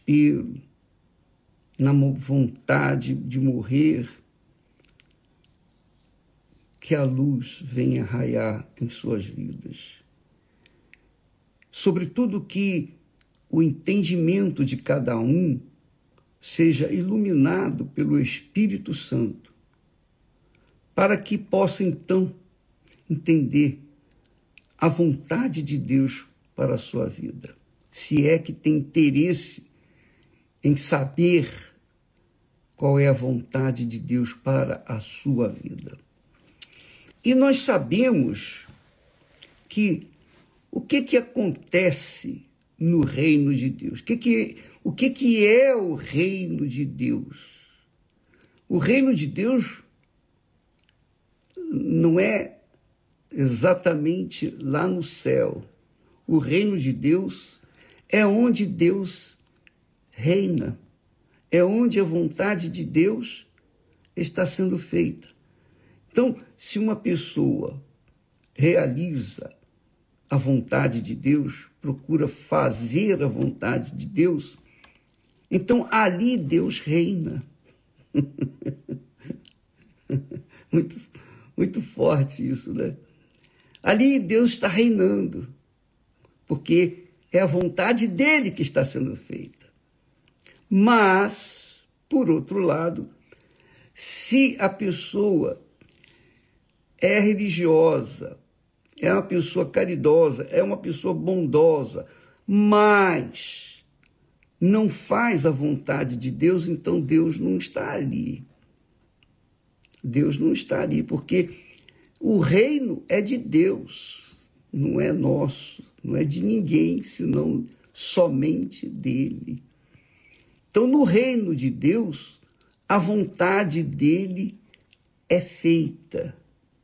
desespero, na vontade de morrer, que a luz venha raiar em suas vidas. Sobretudo que o entendimento de cada um seja iluminado pelo Espírito Santo, para que possa, então, entender a vontade de Deus para a sua vida. Se é que tem interesse em saber qual é a vontade de Deus para a sua vida. E nós sabemos que o que acontece no reino de Deus? O que é o reino de Deus? O reino de Deus não é exatamente lá no céu. O reino de Deus é onde Deus reina, é onde a vontade de Deus está sendo feita. Então, se uma pessoa realiza a vontade de Deus, procura fazer a vontade de Deus, então ali Deus reina. Muito forte isso, né? Ali Deus está reinando, porque é a vontade dele que está sendo feita. Mas, por outro lado, se a pessoa é religiosa, é uma pessoa caridosa, é uma pessoa bondosa, mas não faz a vontade de Deus, então Deus não está ali. Deus não está ali, porque o reino é de Deus, não é nosso, não é de ninguém, senão somente dele. Então, no reino de Deus, a vontade dele é feita,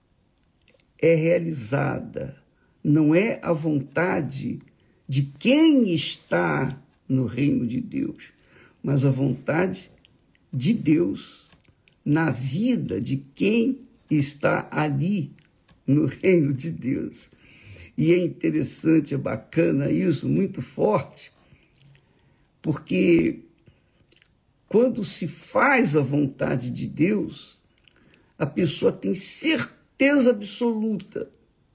é realizada. Não é a vontade de quem está no reino de Deus, mas a vontade de Deus na vida de quem está ali no reino de Deus. E é interessante, é bacana isso, muito forte, porque quando se faz a vontade de Deus, a pessoa tem certeza absoluta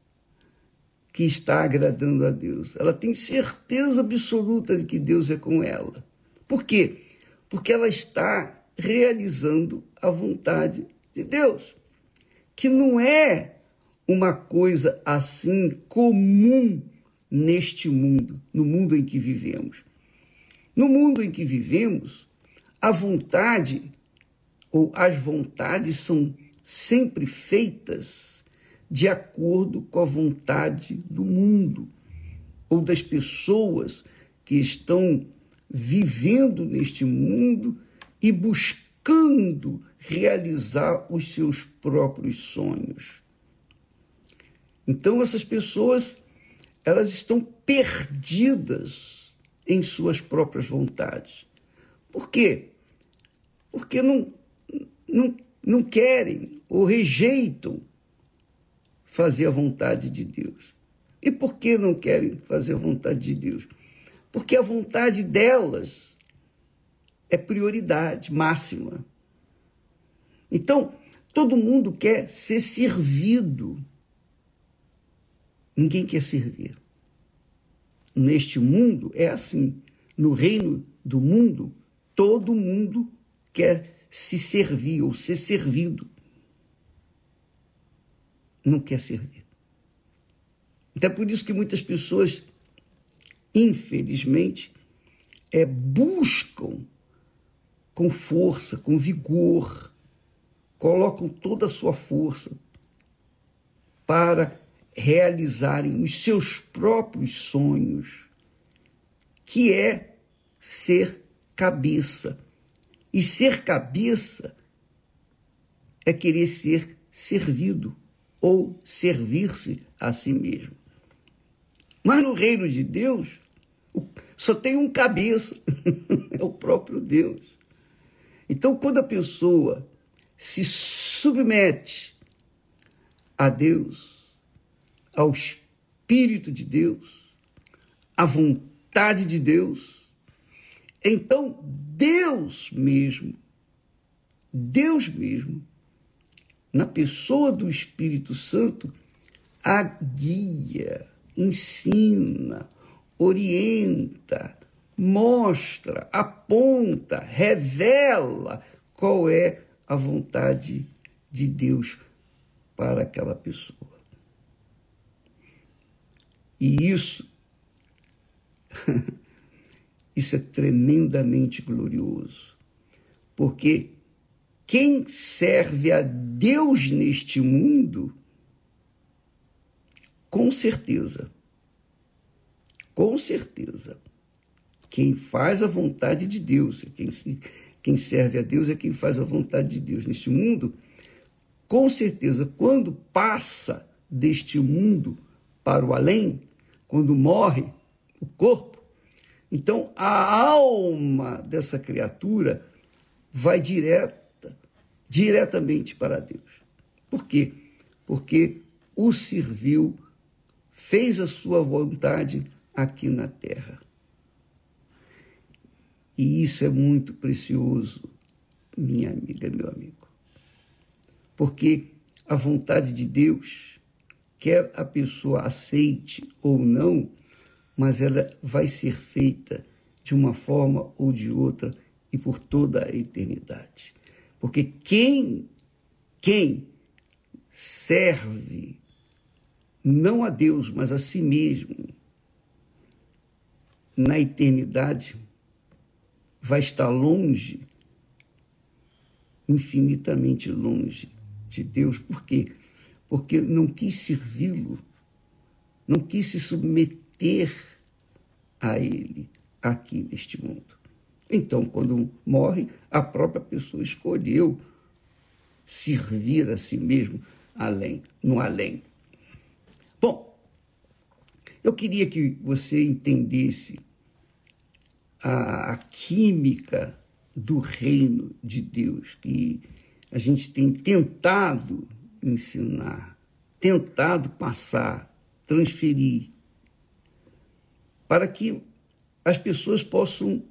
que está agradando a Deus. Ela tem certeza absoluta de que Deus é com ela. Por quê? Porque ela está realizando a vontade de Deus, que não é uma coisa assim comum neste mundo, no mundo em que vivemos. No mundo em que vivemos, a vontade ou as vontades são sempre feitas de acordo com a vontade do mundo ou das pessoas que estão vivendo neste mundo e buscando realizar os seus próprios sonhos. Então, essas pessoas, elas estão perdidas em suas próprias vontades. Por quê? Porque não querem ou rejeitam fazer a vontade de Deus. E por que não querem fazer a vontade de Deus? Porque a vontade delas é prioridade máxima. Então, todo mundo quer ser servido. Ninguém quer servir. Neste mundo é assim. No reino do mundo, todo mundo quer se servir ou ser servido. Não quer servir. Então é por isso que muitas pessoas, infelizmente, buscam com força, com vigor, colocam toda a sua força para realizarem os seus próprios sonhos, que é ser cabeça. E ser cabeça é querer ser servido ou servir-se a si mesmo. Mas no reino de Deus, só tem um cabeça, é o próprio Deus. Então, quando a pessoa se submete a Deus, ao Espírito de Deus, à vontade de Deus, Então, Deus mesmo, na pessoa do Espírito Santo, a guia, ensina, orienta, mostra, aponta, revela qual é a vontade de Deus para aquela pessoa. E isso é tremendamente glorioso, porque quem serve a Deus neste mundo, com certeza, quem faz a vontade de Deus, quem serve a Deus é quem faz a vontade de Deus neste mundo, com certeza, quando passa deste mundo para o além, quando morre o corpo, então a alma dessa criatura vai diretamente para Deus. Por quê? Porque o serviu, fez a sua vontade aqui na terra. E isso é muito precioso, minha amiga, meu amigo. Porque a vontade de Deus, quer a pessoa aceite ou não, mas ela vai ser feita de uma forma ou de outra e por toda a eternidade. Porque quem serve não a Deus, mas a si mesmo, na eternidade, vai estar longe, infinitamente longe de Deus. Por quê? Porque não quis servi-lo, não quis se submeter a Ele aqui neste mundo. Então, quando morre, a própria pessoa escolheu servir a si mesmo no além. Bom, eu queria que você entendesse a química do reino de Deus, que a gente tem tentado ensinar, tentado passar, transferir, para que as pessoas possam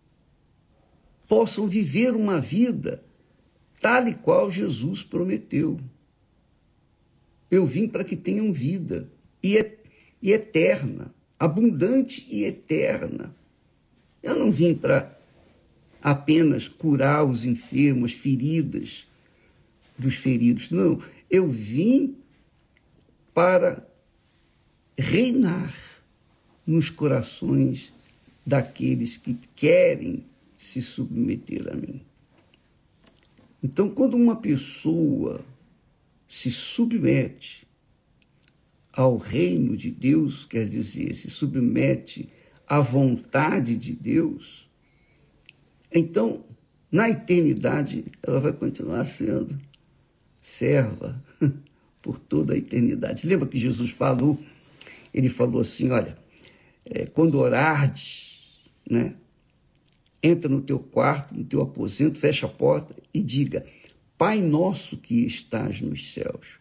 viver uma vida tal e qual Jesus prometeu. Eu vim para que tenham vida, e eterna, abundante e eterna. Eu não vim para apenas curar os enfermos, as feridas dos feridos. Não, eu vim para reinar nos corações daqueles que querem se submeter a mim. Então, quando uma pessoa se submete ao reino de Deus, quer dizer, se submete à vontade de Deus, então, na eternidade, ela vai continuar sendo serva por toda a eternidade. Lembra que Jesus falou? Ele falou assim, olha, quando orardes, né, entra no teu quarto, no teu aposento, fecha a porta e diga, Pai nosso que estás nos céus,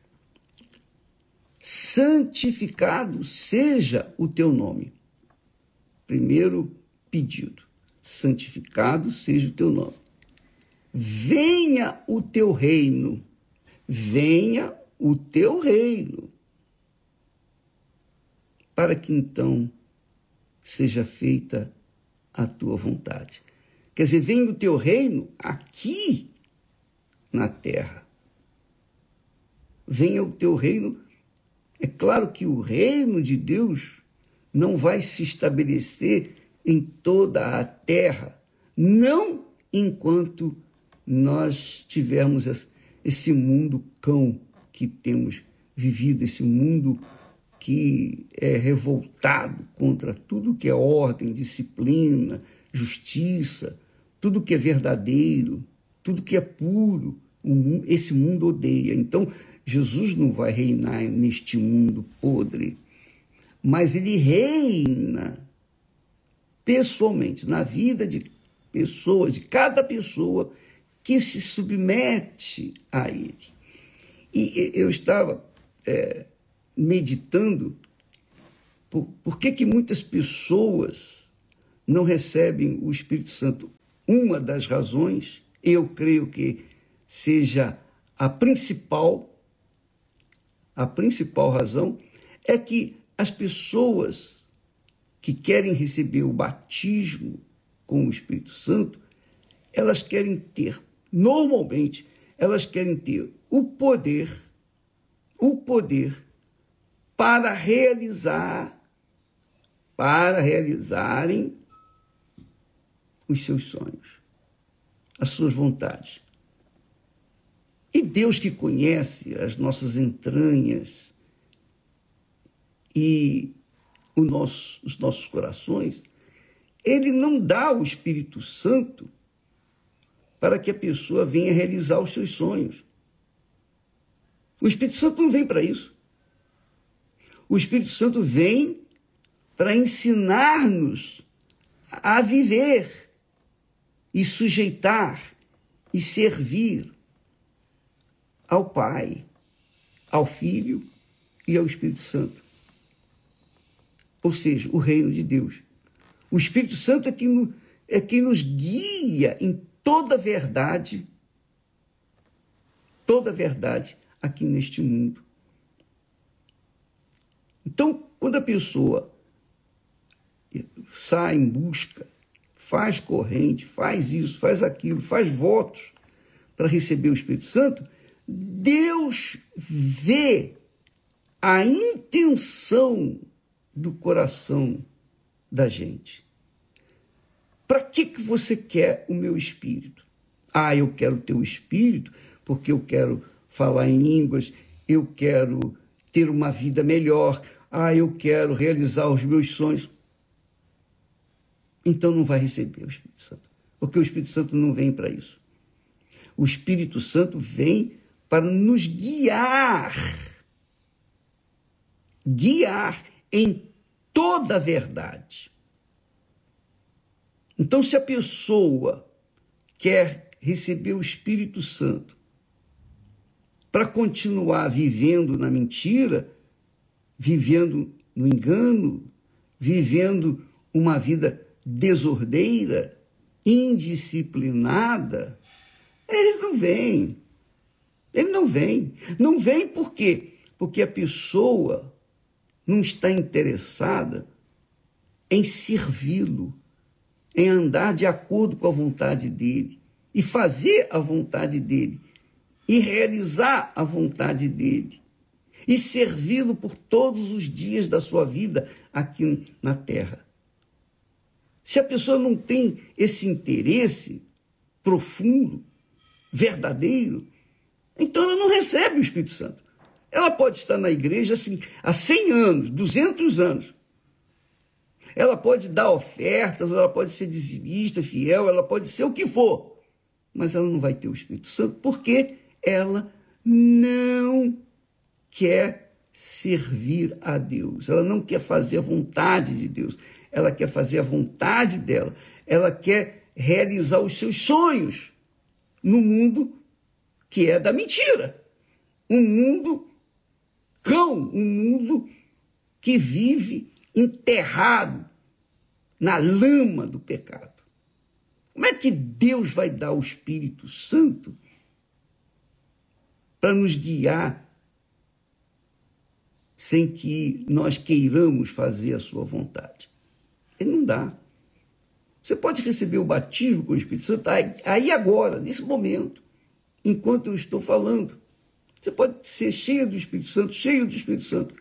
santificado seja o teu nome. Primeiro pedido, santificado seja o teu nome. Venha o teu reino, venha o teu reino, para que então seja feita a tua vontade. Quer dizer, venha o teu reino aqui na terra. Venha o teu reino. É claro que o reino de Deus não vai se estabelecer em toda a terra, não enquanto nós tivermos esse mundo cão que temos vivido, esse mundo que é revoltado contra tudo que é ordem, disciplina, justiça, tudo que é verdadeiro, tudo que é puro. Esse mundo odeia. Então, Jesus não vai reinar neste mundo podre, mas ele reina pessoalmente, na vida de pessoas, de cada pessoa que se submete a ele. E eu estava meditando por que muitas pessoas não recebem o Espírito Santo, uma das razões, eu creio que seja a principal razão, é que as pessoas que querem receber o batismo com o Espírito Santo, elas querem ter, normalmente, elas querem ter o poder para realizarem os seus sonhos, as suas vontades. E Deus, que conhece as nossas entranhas e os nossos corações, Ele não dá o Espírito Santo para que a pessoa venha realizar os seus sonhos. O Espírito Santo não vem para isso. O Espírito Santo vem para ensinar-nos a viver e sujeitar e servir ao Pai, ao Filho e ao Espírito Santo. Ou seja, o reino de Deus. O Espírito Santo é quem nos guia em toda a verdade aqui neste mundo. Então, quando a pessoa sai em busca, faz corrente, faz isso, faz aquilo, faz votos para receber o Espírito Santo, Deus vê a intenção do coração da gente. Para que você quer o meu Espírito? Eu quero o teu Espírito porque eu quero falar em línguas, eu quero ter uma vida melhor, eu quero realizar os meus sonhos. Então não vai receber o Espírito Santo, porque o Espírito Santo não vem para isso. O Espírito Santo vem para nos guiar em toda a verdade. Então, se a pessoa quer receber o Espírito Santo para continuar vivendo na mentira, vivendo no engano, vivendo uma vida desordeira, indisciplinada, ele não vem. Ele não vem. Não vem por quê? Porque a pessoa não está interessada em servi-lo, em andar de acordo com a vontade dele, e fazer a vontade dele, e realizar a vontade dele, e servi-lo por todos os dias da sua vida aqui na terra. Se a pessoa não tem esse interesse profundo, verdadeiro, então ela não recebe o Espírito Santo. Ela pode estar na igreja assim, há 100 anos, 200 anos. Ela pode dar ofertas, ela pode ser dizimista, fiel, ela pode ser o que for, mas ela não vai ter o Espírito Santo porque ela não quer servir a Deus, ela não quer fazer a vontade de Deus, ela quer fazer a vontade dela, ela quer realizar os seus sonhos no mundo que é da mentira, um mundo cão, um mundo que vive enterrado na lama do pecado. Como é que Deus vai dar o Espírito Santo para nos guiar sem que nós queiramos fazer a sua vontade? Ele não dá. Você pode receber o batismo com o Espírito Santo aí agora, nesse momento, enquanto eu estou falando. Você pode ser cheio do Espírito Santo,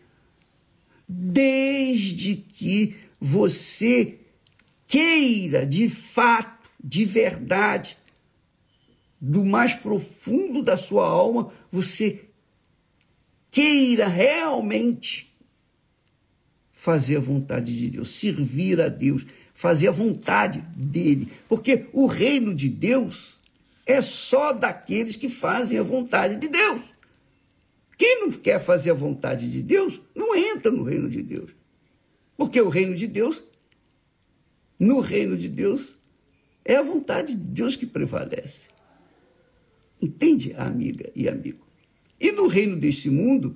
desde que você queira, de fato, de verdade, do mais profundo da sua alma, você queira realmente fazer a vontade de Deus, servir a Deus, fazer a vontade dele. Porque o reino de Deus é só daqueles que fazem a vontade de Deus. Quem não quer fazer a vontade de Deus, não entra no reino de Deus. Porque o reino de Deus, no reino de Deus, é a vontade de Deus que prevalece. Entende, amiga e amigo? E no reino deste mundo,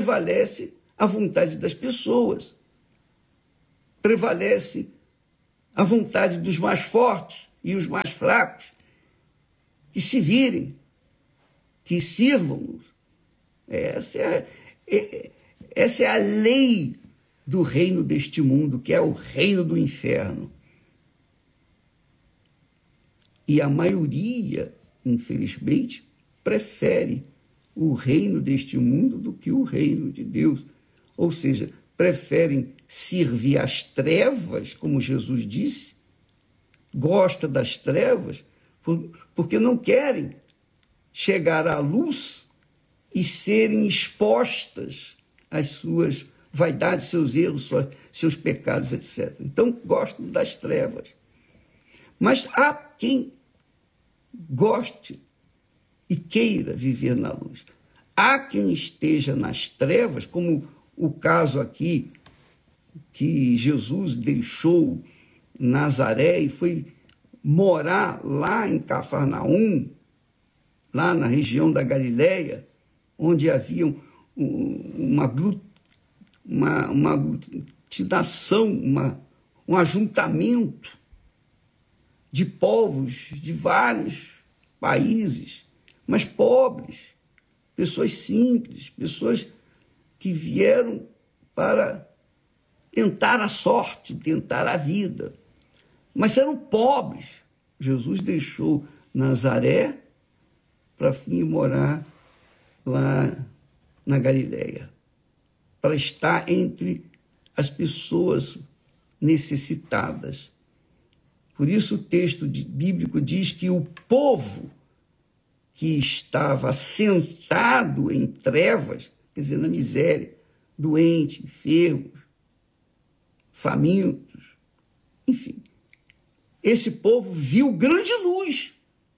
prevalece a vontade das pessoas. Prevalece a vontade dos mais fortes e os mais fracos, que se virem, que sirvam-nos. Essa é a lei do reino deste mundo, que é o reino do inferno. E a maioria, infelizmente, prefere o reino deste mundo do que o reino de Deus. Ou seja, preferem servir às trevas, como Jesus disse, gosta das trevas, porque não querem chegar à luz e serem expostas às suas vaidades, seus erros, seus pecados, etc. Então, gostam das trevas. Mas há quem goste e queira viver na luz. Há quem esteja nas trevas, como o caso aqui, que Jesus deixou Nazaré e foi morar lá em Cafarnaum, lá na região da Galileia, onde havia uma aglutinação, um ajuntamento de povos de vários países, mas pobres, pessoas simples, pessoas que vieram para tentar a sorte, tentar a vida, mas eram pobres. Jesus deixou Nazaré para vir morar lá na Galileia, para estar entre as pessoas necessitadas. Por isso o texto bíblico diz que o povo que estava sentado em trevas, quer dizer, na miséria, doente, enfermos, famintos, enfim, esse povo viu grande luz.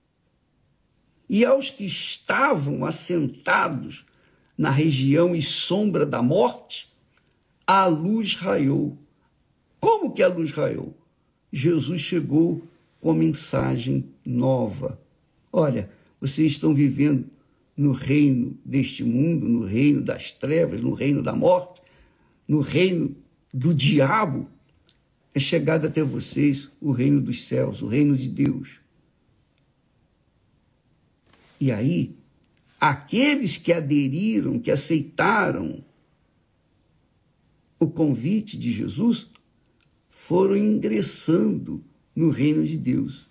E aos que estavam assentados na região e sombra da morte, a luz raiou. Como que a luz raiou? Jesus chegou com a mensagem nova. Olha, vocês estão vivendo no reino deste mundo, no reino das trevas, no reino da morte, no reino do diabo. É chegado até vocês o reino dos céus, o reino de Deus. E aí, aqueles que aderiram, que aceitaram o convite de Jesus, foram ingressando no reino de Deus.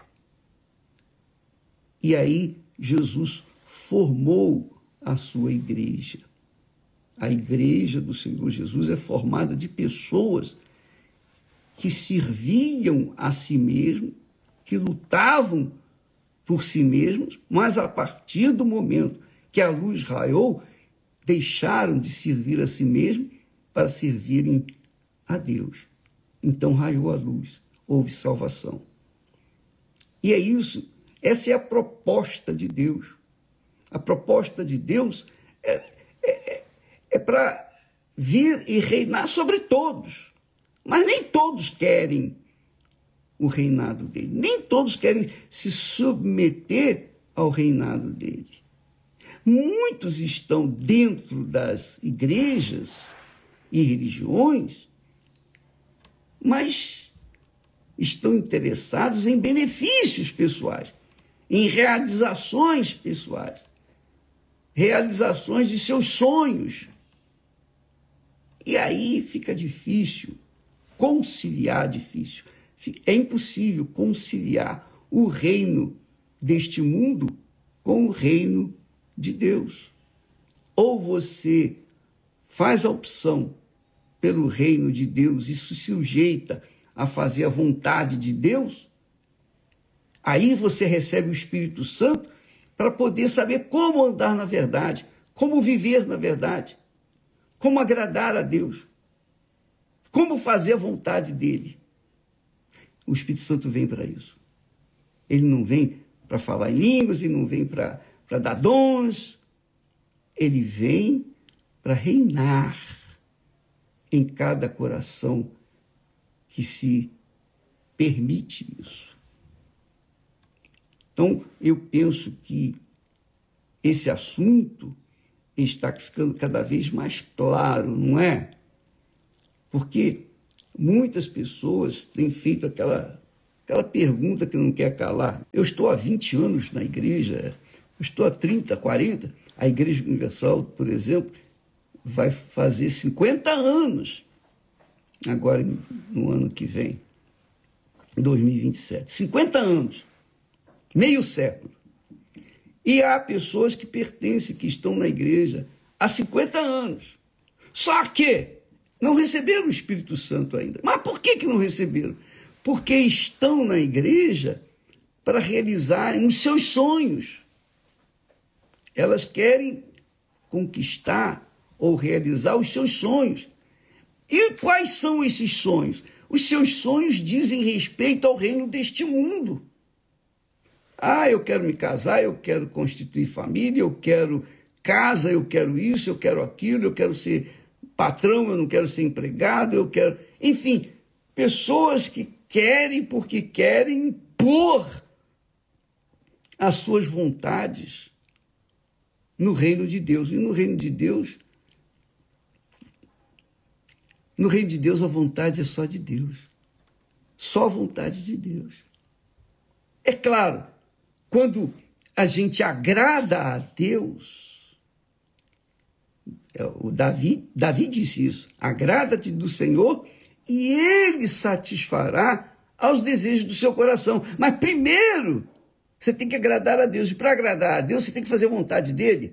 E aí, Jesus formou a sua igreja. A igreja do Senhor Jesus é formada de pessoas que serviam a si mesmos, que lutavam por si mesmos, mas a partir do momento que a luz raiou, deixaram de servir a si mesmos para servirem a Deus. Então raiou a luz, houve salvação. E é isso, essa é a proposta de Deus. A proposta de Deus é para vir e reinar sobre todos, mas nem todos querem o reinado dele. Nem todos querem se submeter ao reinado dele. Muitos estão dentro das igrejas e religiões, mas estão interessados em benefícios pessoais, em realizações pessoais, realizações de seus sonhos. E aí fica difícil conciliar, É impossível conciliar o reino deste mundo com o reino de Deus. Ou você faz a opção pelo reino de Deus e se sujeita a fazer a vontade de Deus, aí você recebe o Espírito Santo para poder saber como andar na verdade, como viver na verdade, como agradar a Deus, como fazer a vontade dele. O Espírito Santo vem para isso. Ele não vem para falar em línguas, ele não vem para dar dons. Ele vem para reinar em cada coração que se permite isso. Então, eu penso que esse assunto está ficando cada vez mais claro, não é? Porque muitas pessoas têm feito aquela pergunta que não quer calar. Eu estou há 20 anos na igreja, eu estou há 30, 40. A Igreja Universal, por exemplo, vai fazer 50 anos, agora no ano que vem, 2027. 50 anos, meio século. E há pessoas que pertencem, que estão na igreja há 50 anos. Só que não receberam o Espírito Santo ainda. Mas por que não receberam? Porque estão na igreja para realizarem os seus sonhos. Elas querem conquistar ou realizar os seus sonhos. E quais são esses sonhos? Os seus sonhos dizem respeito ao reino deste mundo. Ah, eu quero me casar, eu quero constituir família, eu quero casa, eu quero isso, eu quero aquilo, eu quero ser patrão, eu não quero ser empregado, eu quero... Enfim, pessoas que querem porque querem impor as suas vontades no reino de Deus. E no reino de Deus a vontade é só de Deus. Só a vontade de Deus. É claro, quando a gente agrada a Deus, o Davi disse isso, agrada-te do Senhor e Ele satisfará aos desejos do seu coração. Mas primeiro, você tem que agradar a Deus. E para agradar a Deus, você tem que fazer a vontade dEle.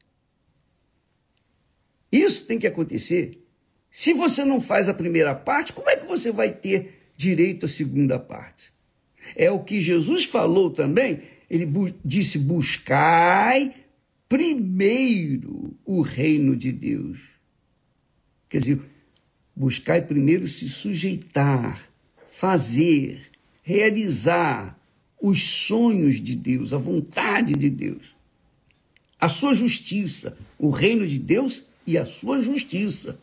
Isso tem que acontecer. Se você não faz a primeira parte, como é que você vai ter direito à segunda parte? É o que Jesus falou também. Ele disse, buscai primeiro o reino de Deus. Quer dizer, buscai primeiro se sujeitar, fazer, realizar os sonhos de Deus, a vontade de Deus, a sua justiça, o reino de Deus e a sua justiça.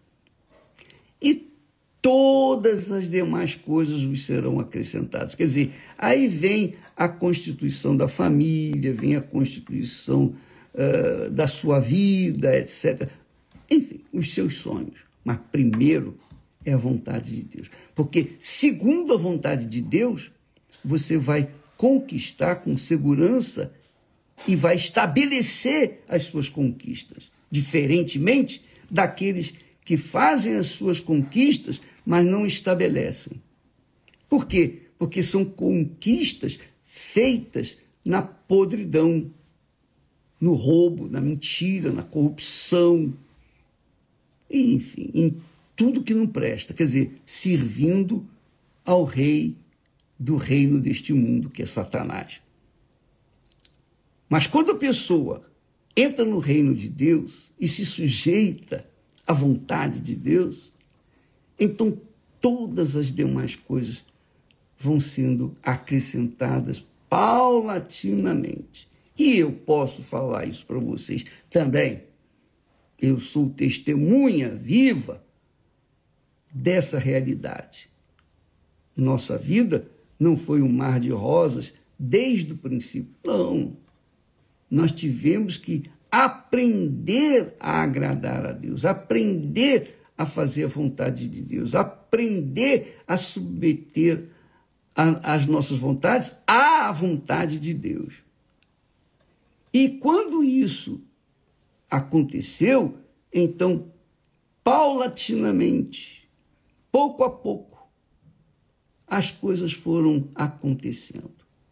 E todas as demais coisas vos serão acrescentadas. Quer dizer, aí vem a constituição da família, vem a constituição da sua vida, etc. Enfim, os seus sonhos. Mas primeiro é a vontade de Deus. Porque, segundo a vontade de Deus, você vai conquistar com segurança e vai estabelecer as suas conquistas. Diferentemente daqueles que fazem as suas conquistas, mas não estabelecem. Por quê? Porque são conquistas feitas na podridão, no roubo, na mentira, na corrupção, e, enfim, em tudo que não presta. Quer dizer, servindo ao rei do reino deste mundo, que é Satanás. Mas quando a pessoa entra no reino de Deus e se sujeita à vontade de Deus, então todas as demais coisas vão sendo acrescentadas paulatinamente. E eu posso falar isso para vocês também. Eu sou testemunha viva dessa realidade. Nossa vida não foi um mar de rosas desde o princípio. Não. Nós tivemos que aprender a agradar a Deus, aprender a fazer a vontade de Deus, aprender a submeter as nossas vontades à vontade de Deus. E quando isso aconteceu, então, paulatinamente, pouco a pouco, as coisas foram acontecendo.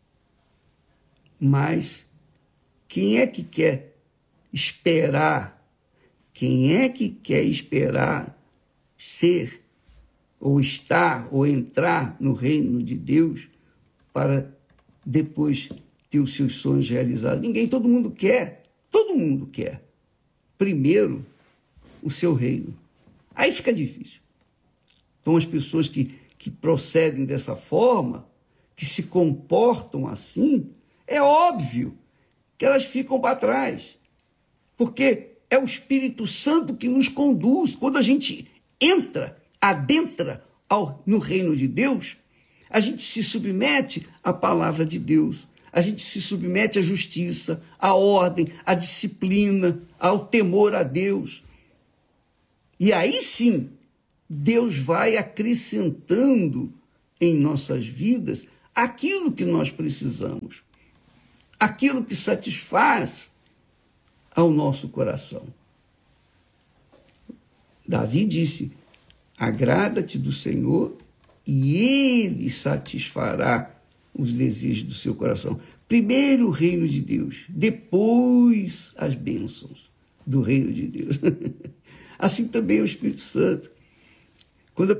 Mas quem é que quer esperar? Quem é que quer esperar ser, ou estar, ou entrar no reino de Deus para depois ter os seus sonhos realizados? Ninguém, todo mundo quer. Todo mundo quer. Primeiro, o seu reino. Aí fica difícil. Então, as pessoas que procedem dessa forma, que se comportam assim, é óbvio que elas ficam para trás. Porque é o Espírito Santo que nos conduz. Quando a gente adentra no reino de Deus, a gente se submete à palavra de Deus. A gente se submete à justiça, à ordem, à disciplina, ao temor a Deus. E aí sim, Deus vai acrescentando em nossas vidas aquilo que nós precisamos, aquilo que satisfaz ao nosso coração. Davi disse: agrada-te do Senhor e Ele satisfará os desejos do seu coração. Primeiro o reino de Deus, depois as bênçãos do reino de Deus. Assim também é o Espírito Santo. Quando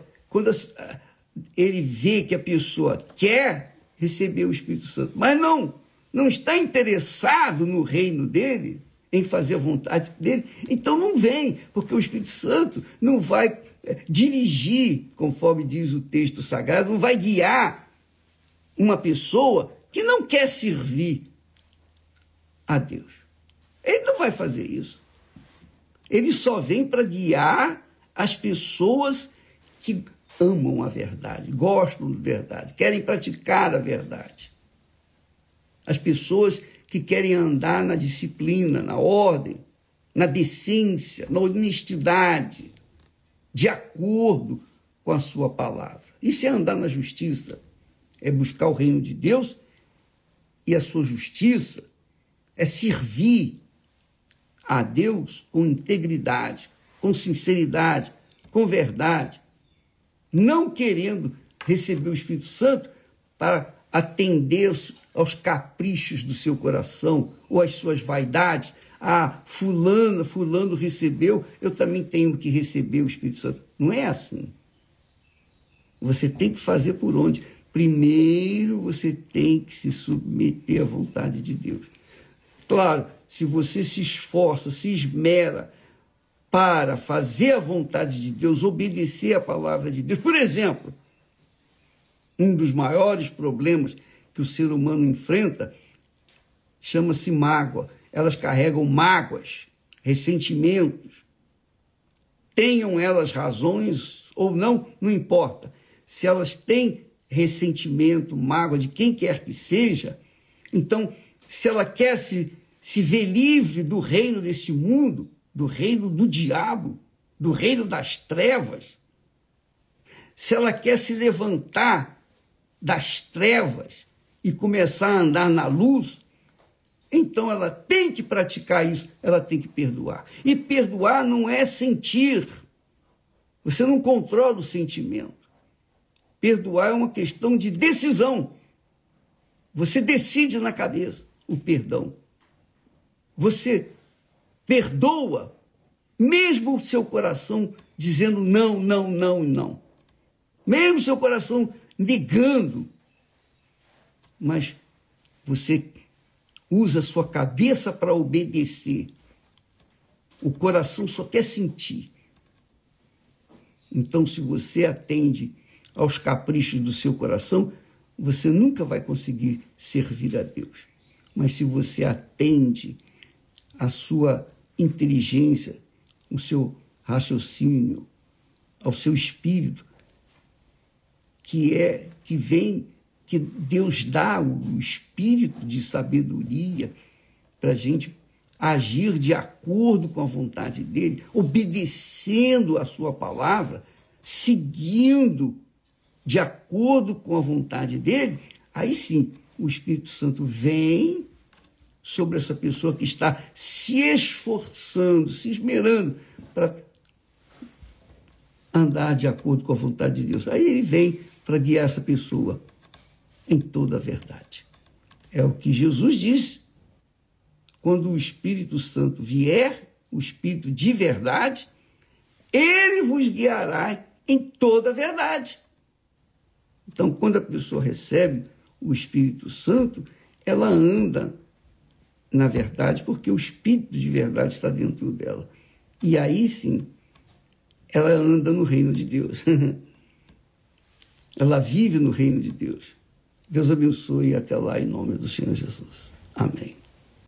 ele vê que a pessoa quer receber o Espírito Santo, mas não está interessado no reino dele, em fazer a vontade dele, então não vem, porque o Espírito Santo não vai dirigir, conforme diz o texto sagrado, não vai guiar uma pessoa que não quer servir a Deus. Ele não vai fazer isso. Ele só vem para guiar as pessoas que amam a verdade, gostam da verdade, querem praticar a verdade. As pessoas que querem andar na disciplina, na ordem, na decência, na honestidade, de acordo com a sua palavra. Isso é andar na justiça, é buscar o reino de Deus, e a sua justiça é servir a Deus com integridade, com sinceridade, com verdade, não querendo receber o Espírito Santo para atender aos caprichos do seu coração ou às suas vaidades. Ah, fulano recebeu, eu também tenho que receber o Espírito Santo. Não é assim. Você tem que fazer por onde? Primeiro você tem que se submeter à vontade de Deus. Claro, se você se esforça, se esmera para fazer a vontade de Deus, obedecer a palavra de Deus. Por exemplo, um dos maiores problemas que o ser humano enfrenta chama-se mágoa. Elas carregam mágoas, ressentimentos. Tenham elas razões ou não, não importa. Se elas têm ressentimento, mágoa de quem quer que seja, então, se ela quer se ver livre do reino desse mundo, do reino do diabo, do reino das trevas, se ela quer se levantar das trevas e começar a andar na luz, então ela tem que praticar isso, ela tem que perdoar. E perdoar não é sentir. Você não controla o sentimento. Perdoar é uma questão de decisão. Você decide na cabeça o perdão. Você perdoa, mesmo o seu coração dizendo não, não, não, não. Mesmo o seu coração negando. Mas você usa a sua cabeça para obedecer. O coração só quer sentir. Então, se você atende aos caprichos do seu coração, você nunca vai conseguir servir a Deus. Mas se você atende à sua inteligência, o seu raciocínio, ao seu espírito, que Deus dá o espírito de sabedoria para a gente agir de acordo com a vontade dele, obedecendo a sua palavra, seguindo de acordo com a vontade dele, aí sim o Espírito Santo vem sobre essa pessoa que está se esforçando, se esmerando para andar de acordo com a vontade de Deus. Aí ele vem para guiar essa pessoa em toda a verdade. É o que Jesus disse. Quando o Espírito Santo vier, o Espírito de verdade, ele vos guiará em toda a verdade. Então, quando a pessoa recebe o Espírito Santo, ela anda na verdade, porque o Espírito de verdade está dentro dela. E aí sim, ela anda no reino de Deus. Ela vive no reino de Deus. Deus abençoe e até lá, em nome do Senhor Jesus. Amém.